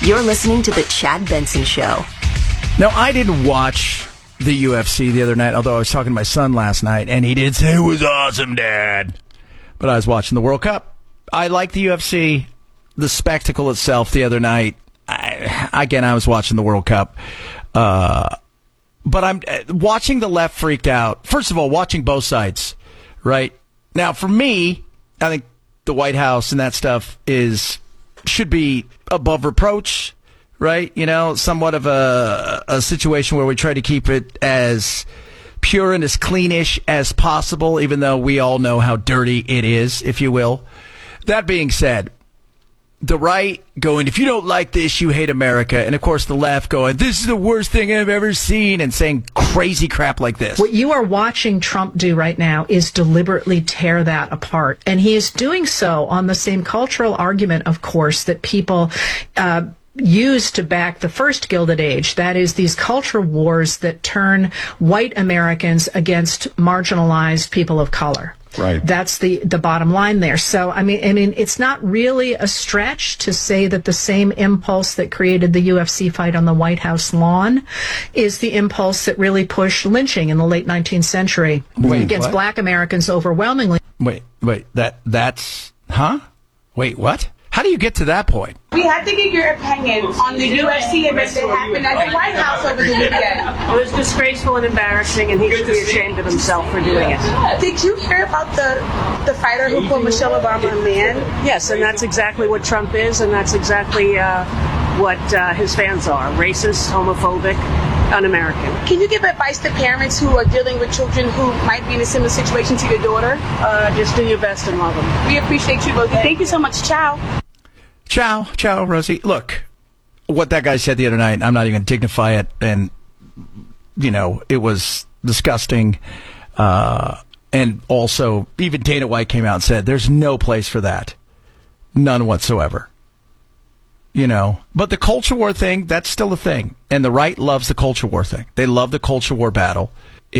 You're listening to The Chad Benson Show. Now, I didn't watch the UFC the other night, although I was talking to my son last night, and he did say it was awesome, Dad. But I was watching the World Cup. I like the UFC, the spectacle itself the other night. I was watching the World Cup. But I'm watching the left freaked out. First of all, watching both sides, right? Now, for me, I think the White House and that stuff should be above reproach, right? You know, somewhat of a situation where we try to keep it as pure and as cleanish as possible, even though we all know how dirty it is, if you will. That being said, the right going, if you don't like this, you hate America. And, of course, the left going, this is the worst thing I've ever seen, and saying crazy crap like this. What you are watching Trump do right now is deliberately tear that apart. And he is doing so on the same cultural argument, of course, that people used to back the first Gilded Age. That is, these culture wars that turn white Americans against marginalized people of color. Right. That's the bottom line there. So, I mean, it's not really a stretch to say that the same impulse that created the UFC fight on the White House lawn is the impulse that really pushed lynching in the late 19th century against black Americans overwhelmingly. Wait, that's, huh? Wait, what? How do you get to that point? We have to get your opinion on the UFC event that happened at the White House over the weekend. It was disgraceful and embarrassing, and he should be ashamed of himself for doing it. Did you hear about the fighter who called Michelle Obama a man? Yes, and that's exactly what Trump is, and that's exactly what his fans are. Racist, homophobic, un-American. Can you give advice to parents who are dealing with children who might be in a similar situation to your daughter? Just do your best and love them. We appreciate you, Rosie. Thank you so much. Ciao. Ciao, Rosie. Look, what that guy said the other night, I'm not even going to dignify it, and, you know, it was disgusting. And also, even Dana White came out and said, there's no place for that. None whatsoever. You know, but the culture war thing, that's still a thing. And the right loves the culture war thing. They love the culture war battle.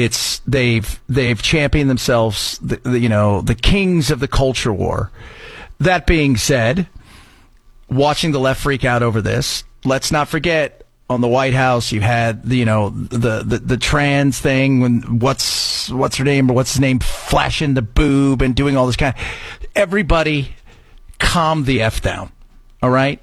They've championed themselves, the kings of the culture war. That being said, watching the left freak out over this, let's not forget, on the White House, you had the trans thing when what's her name or what's his name flashing the boob and doing all this kind of, everybody calm the F down. All right?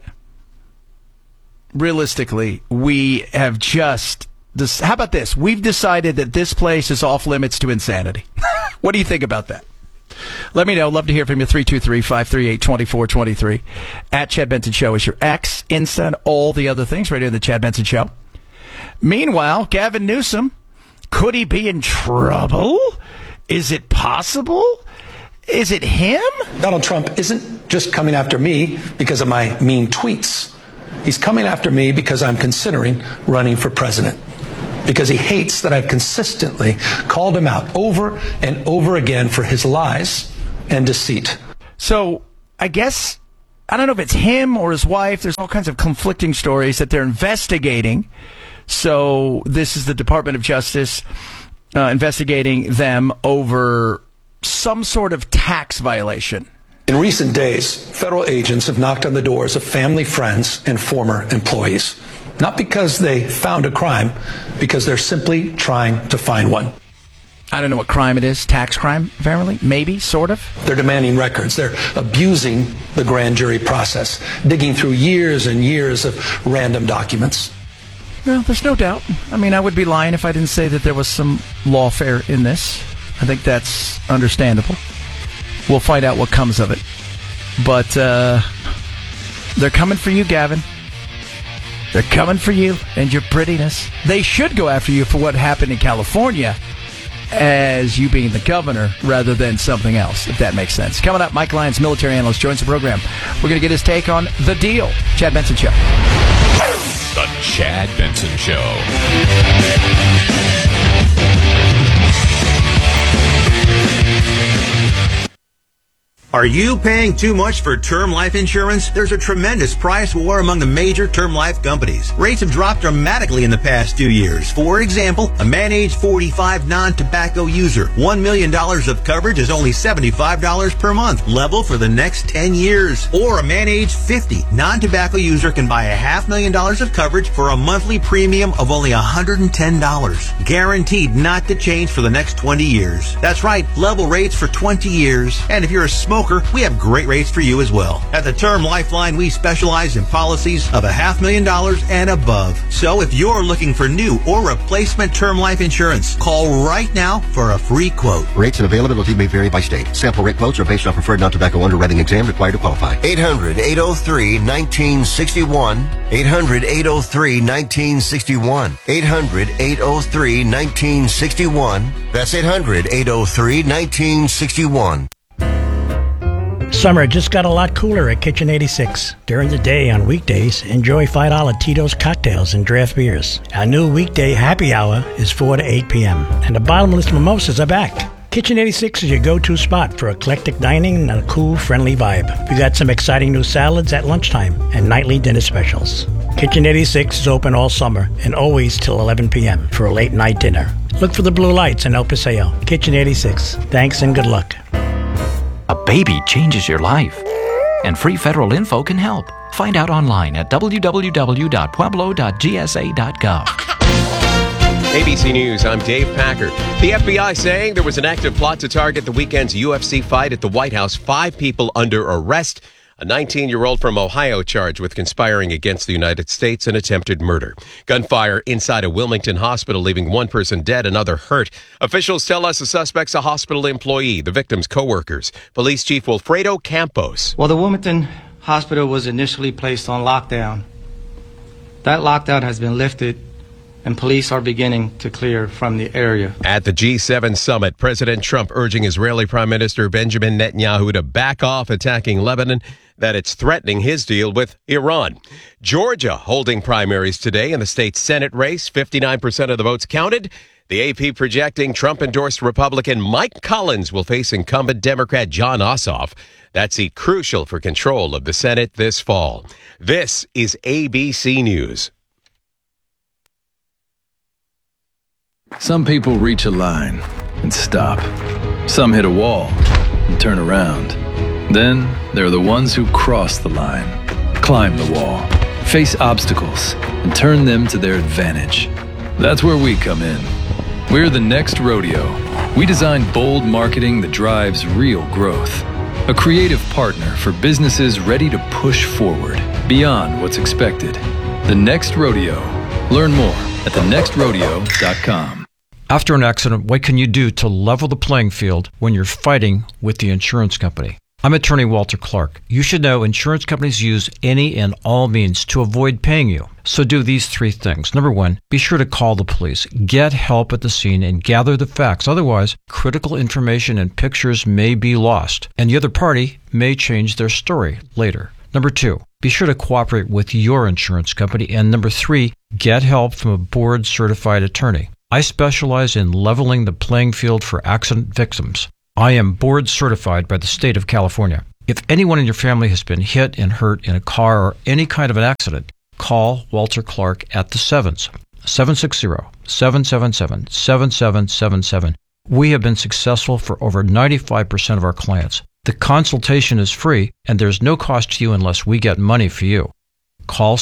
Realistically, we have how about this? We've decided that this place is off limits to insanity. What do you think about that? Let me know. Love to hear from you. 323-538-2423. At Chad Benson Show is your X, Insta, and all the other things right here on the Chad Benson Show. Meanwhile, Gavin Newsom, could he be in trouble? Is it possible? Is it him? Donald Trump isn't just coming after me because of my mean tweets. He's coming after me because I'm considering running for president. Because he hates that I've consistently called him out over and over again for his lies and deceit. So, I guess, I don't know if it's him or his wife. There's all kinds of conflicting stories that they're investigating. So, this is the Department of Justice investigating them over some sort of tax violation. In recent days, federal agents have knocked on the doors of family, friends, and former employees. Not because they found a crime, because they're simply trying to find one. I don't know what crime it is. Tax crime, apparently? Maybe, sort of? They're demanding records. They're abusing the grand jury process, digging through years and years of random documents. Well, there's no doubt. I mean, I would be lying if I didn't say that there was some lawfare in this. I think that's understandable. We'll find out what comes of it. But they're coming for you, Gavin. They're coming for you and your prettiness. They should go after you for what happened in California as you being the governor rather than something else, if that makes sense. Coming up, Mike Lyons, military analyst, joins the program. We're going to get his take on the deal. Chad Benson Show. The Chad Benson Show. Are you paying too much for term life insurance? There's a tremendous price war among the major term life companies. Rates have dropped dramatically in the past 2 years. For example, a man age 45 non-tobacco user, $1 million of coverage is only $75 per month, level for the next 10 years. Or a man age 50 non-tobacco user can buy $500,000 of coverage for a monthly premium of only $110, guaranteed not to change for the next 20 years. That's right, level rates for 20 years. And if you're a smoker, we have great rates for you as well. At the Term Lifeline, we specialize in policies of $500,000 and above. So if you're looking for new or replacement term life insurance, call right now for a free quote. Rates and availability may vary by state. Sample rate quotes are based on preferred non-tobacco underwriting exam required to qualify. 800-803-1961. 800-803-1961. 800-803-1961. That's 800-803-1961. Summer just got a lot cooler at Kitchen 86. During the day on weekdays, enjoy $5 Tito's cocktails and draft beers. Our new weekday happy hour is 4 to 8 p.m. And the bottomless mimosas are back. Kitchen 86 is your go-to spot for eclectic dining and a cool, friendly vibe. We got some exciting new salads at lunchtime and nightly dinner specials. Kitchen 86 is open all summer and always till 11 p.m. for a late night dinner. Look for the blue lights in El Paseo. Kitchen 86. Thanks and good luck. A baby changes your life, and free federal info can help. Find out online at www.pueblo.gsa.gov. ABC News, I'm Dave Packard. The FBI saying there was an active plot to target the weekend's UFC fight at the White House. 5 people under arrest. A 19-year-old from Ohio charged with conspiring against the United States and attempted murder. Gunfire inside a Wilmington hospital, leaving one person dead, another hurt. Officials tell us the suspect's a hospital employee, the victim's co-workers. Police Chief Wilfredo Campos. Well, the Wilmington hospital was initially placed on lockdown. That lockdown has been lifted, and police are beginning to clear from the area. At the G7 summit, President Trump urging Israeli Prime Minister Benjamin Netanyahu to back off attacking Lebanon, that it's threatening his deal with Iran. Georgia holding primaries today in the state Senate race. 59% of the votes counted. The AP projecting Trump-endorsed Republican Mike Collins will face incumbent Democrat Jon Ossoff. That seat crucial for control of the Senate this fall. This is ABC News. Some people reach a line and stop. Some hit a wall and turn around. Then there are the ones who cross the line, climb the wall, face obstacles, and turn them to their advantage. That's where we come in. We're the Next Rodeo. We design bold marketing that drives real growth. A creative partner for businesses ready to push forward beyond what's expected. The Next Rodeo. Learn more at thenextrodeo.com. After an accident, what can you do to level the playing field when you're fighting with the insurance company? I'm attorney Walter Clark. You should know insurance companies use any and all means to avoid paying you. So do these 3 things. Number 1, be sure to call the police. Get help at the scene and gather the facts. Otherwise, critical information and pictures may be lost, and the other party may change their story later. Number 2, be sure to cooperate with your insurance company. And number 3, get help from a board-certified attorney. I specialize in leveling the playing field for accident victims. I am board certified by the state of California. If anyone in your family has been hit and hurt in a car or any kind of an accident, call Walter Clark at the 7s, 760-777-7777. We have been successful for over 95% of our clients. The consultation is free, and there's no cost to you unless we get money for you. Call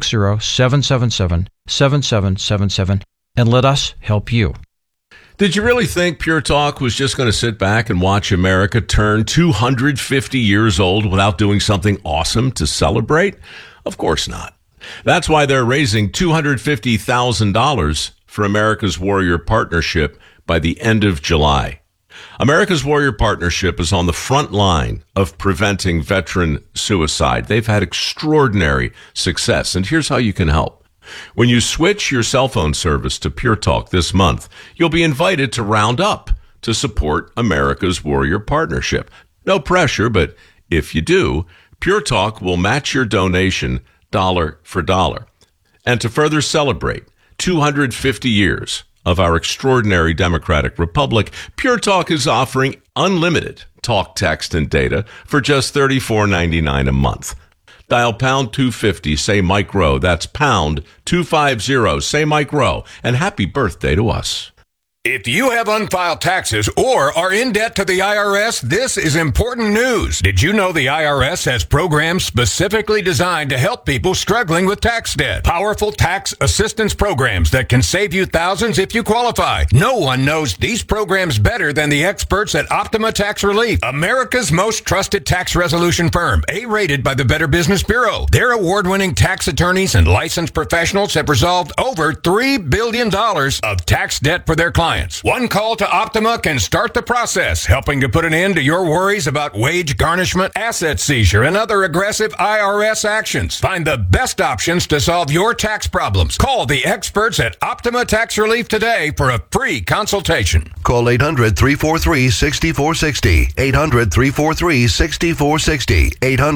760-777-7777 and let us help you. Did you really think Pure Talk was just going to sit back and watch America turn 250 years old without doing something awesome to celebrate? Of course not. That's why they're raising $250,000 for America's Warrior Partnership by the end of July. America's Warrior Partnership is on the front line of preventing veteran suicide. They've had extraordinary success, and here's how you can help. When you switch your cell phone service to Pure Talk this month, you'll be invited to round up to support America's Warrior Partnership. No pressure, but if you do, Pure Talk will match your donation dollar for dollar. And to further celebrate 250 years of our extraordinary democratic republic, Pure Talk is offering unlimited talk, text, and data for just $34.99 a month. Dial pound 250, say Mike Rowe. That's pound 250, say Mike Rowe. And happy birthday to us. If you have unfiled taxes or are in debt to the IRS, this is important news. Did you know the IRS has programs specifically designed to help people struggling with tax debt? Powerful tax assistance programs that can save you thousands if you qualify. No one knows these programs better than the experts at Optima Tax Relief, America's most trusted tax resolution firm, A-rated by the Better Business Bureau. Their award-winning tax attorneys and licensed professionals have resolved over $3 billion of tax debt for their clients. One call to Optima can start the process, helping to put an end to your worries about wage garnishment, asset seizure, and other aggressive IRS actions. Find the best options to solve your tax problems. Call the experts at Optima Tax Relief today for a free consultation. Call 800-343-6460. 800-343-6460.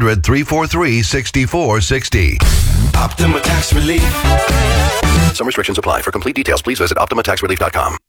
800-343-6460. Optima Tax Relief. Some restrictions apply. For complete details, please visit OptimaTaxRelief.com.